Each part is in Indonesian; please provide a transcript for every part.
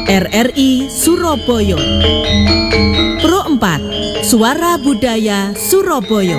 RRI Surabaya. Pro 4, Suara Budaya Surabaya.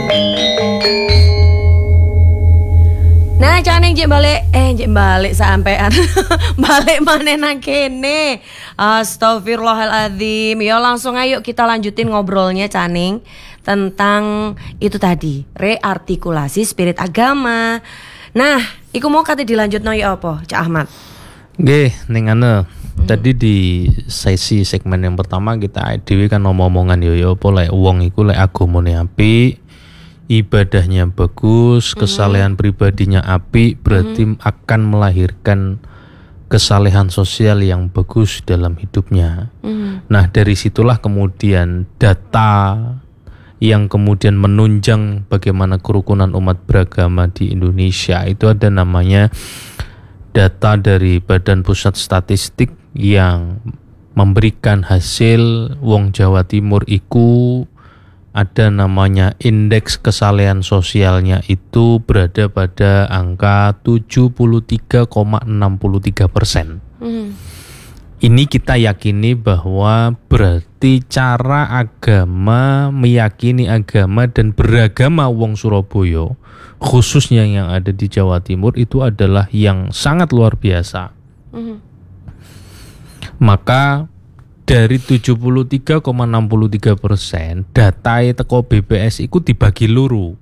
Nah, caneng jek balik sampean. Balik maneh nang kene. Astagfirullahaladzim. Ya langsung ayo kita lanjutin ngobrolnya caneng tentang itu tadi, reartikulasi spirit agama. Nah, iku mau kate dilanjutno ya apa, Cak Ahmad? Nggih, ning tadi di sesi segmen yang pertama kita dhewe kan ngomong-ngomongan yo apa lek wong iku lek agamane apik, ibadahnya bagus, kesalehan pribadinya apik, berarti akan melahirkan kesalehan sosial yang bagus dalam hidupnya. Nah, dari situlah kemudian data yang kemudian menunjang bagaimana kerukunan umat beragama di Indonesia itu ada namanya data dari Badan Pusat Statistik yang memberikan hasil wong Jawa Timur iku ada namanya indeks kesalehan sosialnya itu berada pada angka 73,63%. Ini kita yakini bahwa berarti cara agama, meyakini agama dan beragama wong Surabaya, khususnya yang ada di Jawa Timur itu adalah yang sangat luar biasa. Maka dari 73,63% data teko BPS itu dibagi luru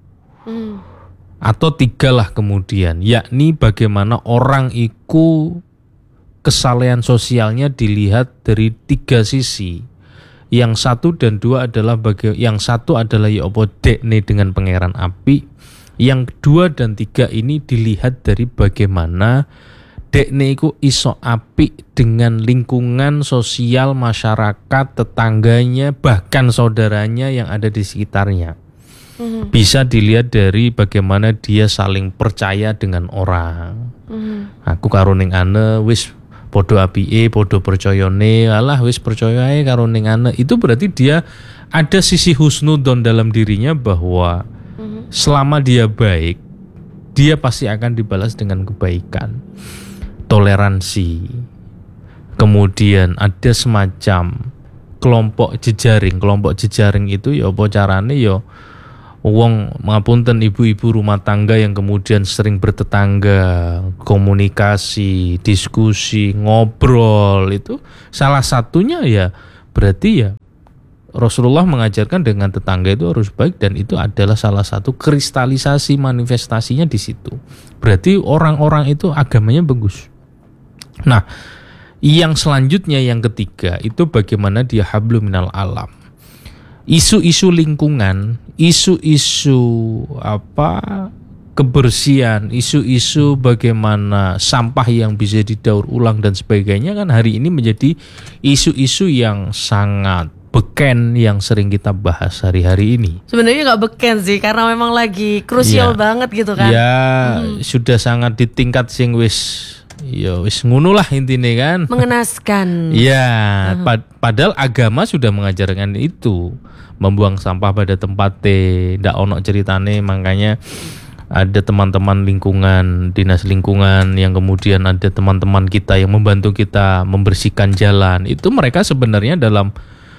atau tiga lah kemudian, yakni bagaimana orang itu kesalehan sosialnya dilihat dari tiga sisi. Yang satu dan dua adalah yang satu adalah ya apa dekne dengan pangeran api. Yang dua dan tiga ini dilihat dari bagaimana dekne iku iso apik dengan lingkungan sosial masyarakat, tetangganya, bahkan saudaranya yang ada di sekitarnya. Bisa dilihat dari bagaimana dia saling percaya dengan orang. Aku karo ning ane wis podo apike, podo percayane, alah wis percaya ae karo ning ane. Itu berarti dia ada sisi husnudon dalam dirinya bahwa selama dia baik, dia pasti akan dibalas dengan kebaikan. Toleransi. Kemudian ada semacam kelompok jejaring itu ya apa carane ya wong ngapunten ibu-ibu rumah tangga yang kemudian sering bertetangga, komunikasi, diskusi, ngobrol, itu salah satunya ya berarti ya Rasulullah mengajarkan dengan tetangga itu harus baik, dan itu adalah salah satu kristalisasi manifestasinya di situ. Berarti orang-orang itu agamanya bagus. Nah, yang selanjutnya yang ketiga itu bagaimana dia hablum minal alam. Isu-isu lingkungan, isu-isu kebersihan, isu-isu bagaimana sampah yang bisa didaur ulang dan sebagainya kan hari ini menjadi isu-isu yang sangat beken yang sering kita bahas hari-hari ini. Sebenarnya nggak beken sih, karena memang lagi krusial banget gitu kan. Ya, sudah sangat di tingkat sing wis ngono lah intinya kan. Mengenaskan. Ya, padahal agama sudah mengajarkan itu. Membuang sampah pada tempatnya, ndak ono ceritane, makanya ada teman-teman lingkungan, dinas lingkungan yang kemudian ada teman-teman kita yang membantu kita membersihkan jalan. Itu mereka sebenarnya dalam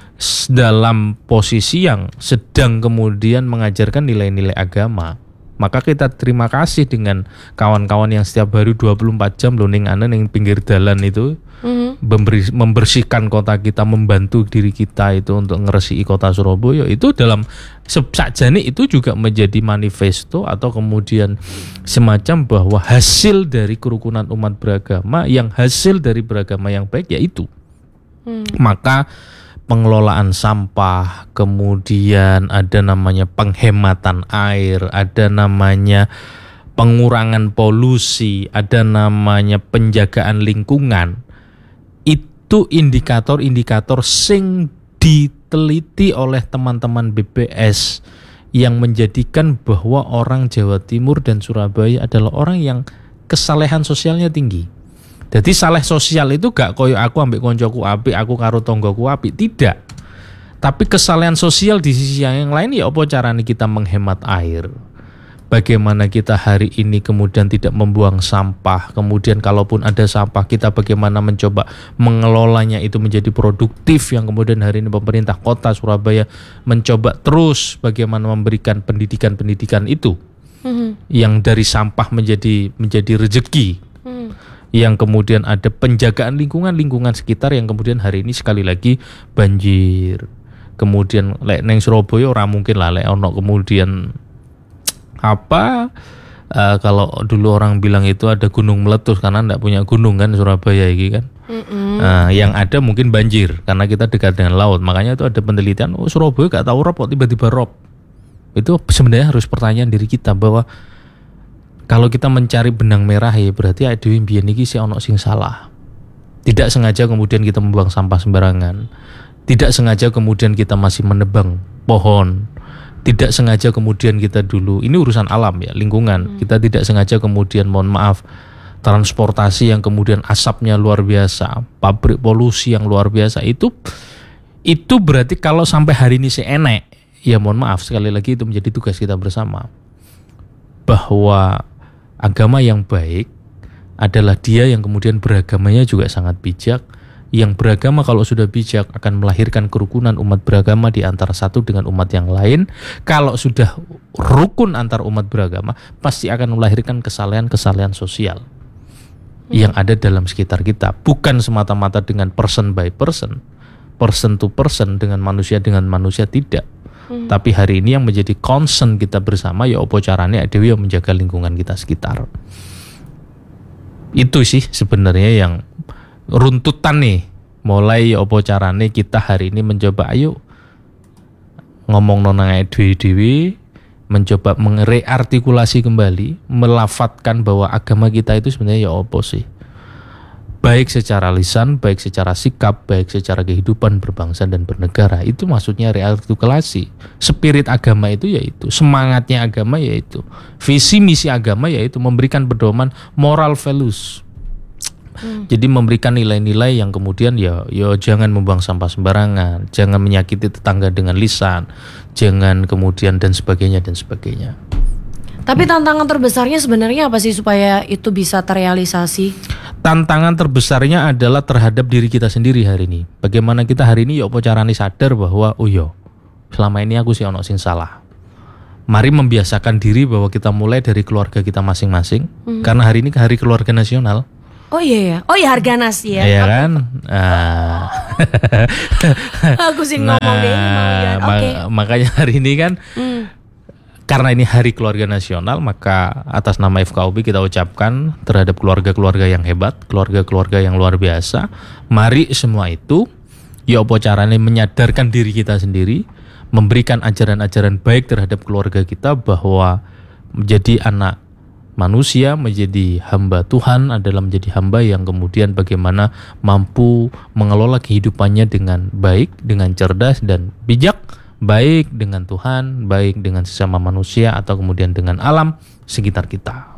posisi yang sedang kemudian mengajarkan nilai-nilai agama. Maka kita terima kasih dengan kawan-kawan yang setiap hari 24 jam lo ning pinggir jalan itu membersihkan kota kita, membantu diri kita itu untuk ngresiki kota Surabaya. Itu dalam sakjane itu juga menjadi manifesto atau kemudian semacam bahwa hasil dari kerukunan umat beragama, yang hasil dari beragama yang baik yaitu maka pengelolaan sampah, kemudian ada namanya penghematan air, ada namanya pengurangan polusi, ada namanya penjagaan lingkungan. Itu indikator-indikator sing diteliti oleh teman-teman BPS yang menjadikan bahwa orang Jawa Timur dan Surabaya adalah orang yang kesalehan sosialnya tinggi. Jadi saleh sosial itu gak koyo aku ambek koncoku apik, aku karo tonggoku apik, tidak. Tapi kesalehan sosial di sisi yang lain ya apa caranya kita menghemat air. bagaimana kita hari ini kemudian tidak membuang sampah, kemudian kalaupun ada sampah kita bagaimana mencoba mengelolanya itu menjadi produktif, yang kemudian hari ini pemerintah kota Surabaya mencoba terus bagaimana memberikan pendidikan itu yang dari sampah menjadi rezeki, yang kemudian ada penjagaan lingkungan sekitar, yang kemudian hari ini sekali lagi banjir. Kemudian lek neng Surabaya ora mungkin lah lek ono kemudian kalau dulu orang bilang itu ada gunung meletus karena enggak punya gunung kan Surabaya ini kan. Yang ada mungkin banjir karena kita dekat dengan laut. Makanya itu ada penelitian, Surabaya gak tahu rob kok tiba-tiba rob. Itu sebenarnya harus pertanyaan diri kita bahwa kalau kita mencari benang merah ya berarti ada yang biyen iki sih ono sing salah. Tidak sengaja kemudian kita membuang sampah sembarangan. Tidak sengaja kemudian kita masih menebang pohon. Tidak sengaja kemudian kita dulu, ini urusan alam ya, lingkungan. Kita tidak sengaja kemudian, mohon maaf, transportasi yang kemudian asapnya luar biasa, pabrik polusi yang luar biasa. Itu berarti kalau sampai hari ini seenek, ya mohon maaf sekali lagi itu menjadi tugas kita bersama. Bahwa agama yang baik adalah dia yang kemudian beragamanya juga sangat bijak. Yang beragama kalau sudah bijak akan melahirkan kerukunan umat beragama di antara satu dengan umat yang lain. Kalau sudah rukun antar umat beragama, pasti akan melahirkan kesalahan-kesalahan sosial yang ada dalam sekitar kita. Bukan semata-mata dengan person by person to person, dengan manusia tidak. Tapi hari ini yang menjadi concern kita bersama ya apa carane dhewe menjaga lingkungan kita sekitar. Itu sih sebenarnya yang runtutan nih, mulai apa carane kita hari ini mencoba ayo ngomong nonang dewi mencoba mereartikulasi kembali, melafatkan bahwa agama kita itu sebenarnya ya apa sih, baik secara lisan, baik secara sikap, baik secara kehidupan berbangsa dan bernegara. Itu maksudnya reartikulasi. Spirit agama itu yaitu, semangatnya agama yaitu, visi misi agama yaitu memberikan pedoman moral values. Jadi memberikan nilai-nilai yang kemudian ya jangan membuang sampah sembarangan, jangan menyakiti tetangga dengan lisan, jangan kemudian dan sebagainya. Tapi tantangan terbesarnya sebenarnya apa sih supaya itu bisa terrealisasi? Tantangan terbesarnya adalah terhadap diri kita sendiri hari ini. Bagaimana kita hari ini apa carane sadar bahwa selama ini aku sih ono sing salah. Mari membiasakan diri bahwa kita mulai dari keluarga kita masing-masing. Karena hari ini hari keluarga nasional. Oh iya Harganas ya. Iya kan? Aku sih ngomong deh makanya hari ini kan karena ini hari keluarga nasional, maka atas nama FKUB kita ucapkan terhadap keluarga-keluarga yang hebat, keluarga-keluarga yang luar biasa. Mari semua itu ya apa caranya menyadarkan diri kita sendiri, memberikan ajaran-ajaran baik terhadap keluarga kita bahwa menjadi anak manusia, menjadi hamba Tuhan adalah menjadi hamba yang kemudian bagaimana mampu mengelola kehidupannya dengan baik, dengan cerdas dan bijak, baik dengan Tuhan, baik dengan sesama manusia atau kemudian dengan alam sekitar kita.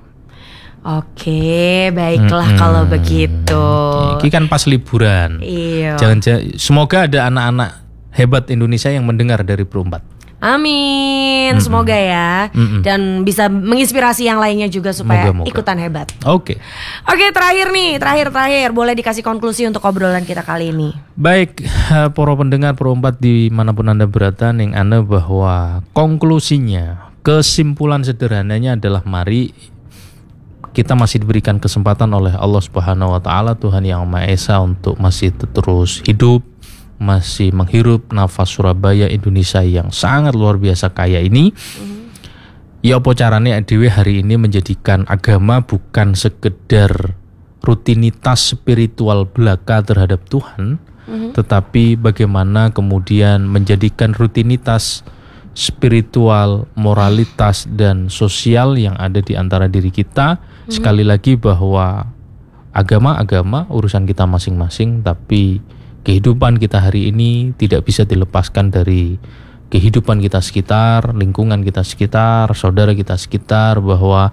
Oke, baiklah kalau begitu. Ini kan pas liburan. Iya. Semoga ada anak-anak hebat Indonesia yang mendengar dari Pro4. Amin, semoga ya. Dan bisa menginspirasi yang lainnya juga supaya Moga. ikutan hebat. Oke, terakhir nih, terakhir boleh dikasih konklusi untuk obrolan kita kali ini. Baik, para pendengar Pro4 dimanapun Anda berada, yang Anda bahwa konklusinya, kesimpulan sederhananya adalah mari kita masih diberikan kesempatan oleh Allah Subhanahu wa taala, Tuhan yang Maha Esa, untuk masih terus hidup, masih menghirup nafas Surabaya Indonesia yang sangat luar biasa kaya ini. Ya apa carane dhewe hari ini menjadikan agama bukan sekedar rutinitas spiritual belaka terhadap Tuhan, tetapi bagaimana kemudian menjadikan rutinitas spiritual, moralitas dan sosial yang ada di antara diri kita. Sekali lagi bahwa agama urusan kita masing-masing, tapi kehidupan kita hari ini tidak bisa dilepaskan dari kehidupan kita sekitar, lingkungan kita sekitar, saudara kita sekitar, bahwa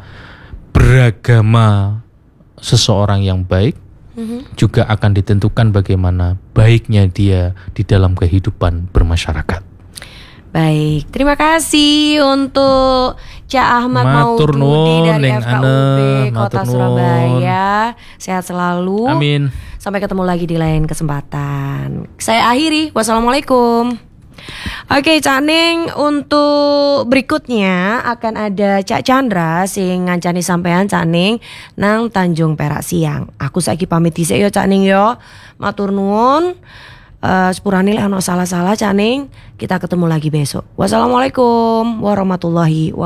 beragama seseorang yang baik juga akan ditentukan bagaimana baiknya dia di dalam kehidupan bermasyarakat. Baik, terima kasih untuk Cak Ahmad Matur Maududi nuwun, dari Ning FKUP Ane. Kota Matur nuwun. Surabaya. Sehat selalu. Amin. Sampai ketemu lagi di lain kesempatan. Saya akhiri. Wassalamualaikum. Oke Cak Ning, untuk berikutnya akan ada Cak Chandra sing ngancani sampean Cak Ning nang Tanjung Perak siang. Aku saiki pamit dhisik yo Cak Ning yo. Matur nuwun. Sepurane lek ono salah-salah Cak Ning, kita ketemu lagi besok. Wassalamualaikum warahmatullahi wabarakatuh.